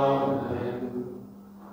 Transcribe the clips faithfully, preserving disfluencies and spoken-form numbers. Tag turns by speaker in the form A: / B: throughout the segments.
A: Amen.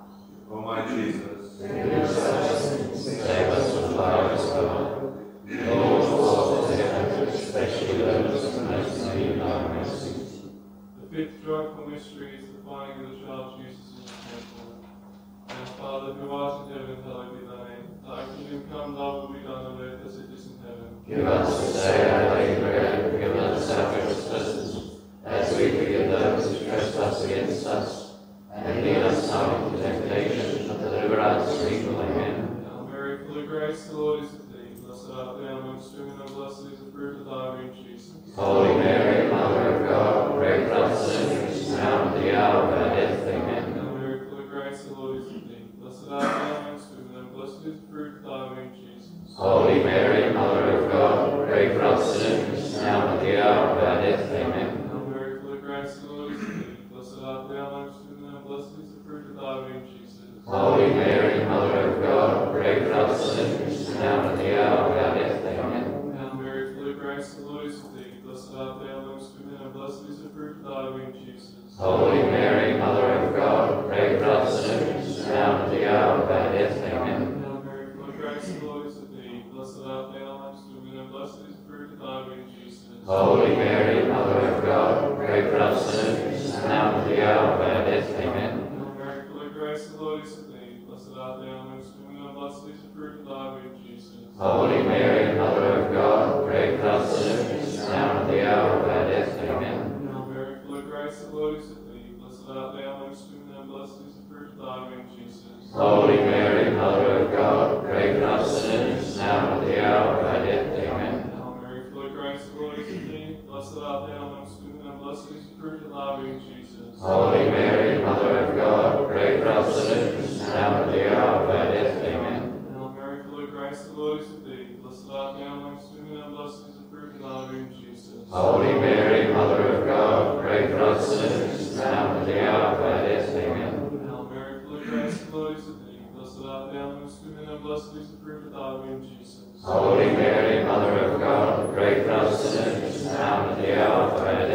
B: O my Jesus,
A: Forgive us our sins, save us from the fires of God. Lord, all the heaven, especially those who most need thy mercy.
C: The fifth joyful mystery is the finding of the child Jesus in the temple. Our Father, who art in heaven, hallowed be thy name. Thy kingdom come, thy will be done on earth as it is in heaven.
A: Give us this day our daily bread, and forgive us our trespasses, as we forgive those who trespass against us. And lead us not into temptation, but deliver us from evil. Amen.
C: Hail Mary, full of grace, the Lord is with thee. Blessed art thou amongst women, and blessed is the fruit of thy womb, Jesus.
A: Holy Mary, Mother of God, pray for us sinners, now and at the hour of our death. Amen.
C: Hail Mary, full of grace, the Lord is with thee. Blessed art thou amongst women, and blessed is the fruit of thy womb, Jesus.
A: Holy Mary, Mother of God, pray for us sinners, now and at the hour of our death. Amen.
C: Hail Mary, full of grace, the Lord is with thee. Blessed art thou amongst women, and blessed is the fruit of thy womb, Jesus.
A: Holy Mary, Mother of God, pray for us sinners, now and at the hour of our death. Amen.
C: Hail Mary, full of grace, the Lord is with thee. Blessed art thou amongst women, and blessed is the fruit of thy womb, Jesus.
A: Holy Mary, Mother of God, pray for us sinners, now and at the hour of our death. Amen.
C: Hail Mary, full of grace, the Lord is with thee. Blessed art thou amongst women, and blessed is the fruit of thy womb, Jesus.
A: Holy Mary, Mother of God, pray for us sinners, now and at the hour of our death. Amen.
C: Hail Mary, full of grace, the Lord is with thee. Blessed art thou amongst women, and blessed is the fruit of thy womb, Jesus.
A: Holy Mary, Mother of God, pray for us sinners, now and at the hour of our death. Amen.
C: Hail Mary, full of grace, the Lord is with thee. Blessed art thou amongst women, and blessed is the fruit of thy womb, Jesus.
A: Holy Mary, Mother of God, pray for us sinners, now and at the hour of our death. Amen.
C: Hail Mary, full of grace, the Lord is with thee. Blessed art thou amongst women, and blessed is the fruit of thy womb, Jesus.
A: Holy Mary, Mother of God, pray for us sinners, now and at the hour of our death. Amen.
C: Hail Mary, full of grace, the Lord is with thee. Blessed art thou amongst women, and blessed is the fruit of thy womb, Jesus.
A: Holy Mary, Mother of God, pray for us sinners, now and at the hour of our death. Amen.
C: Hail Mary, full of grace, the Lord is with thee. Blessed art thou amongst women, and blessed is the fruit of thy womb, Jesus.
A: Holy Mary, Mother of God, pray for us sinners, now and at the hour of our death.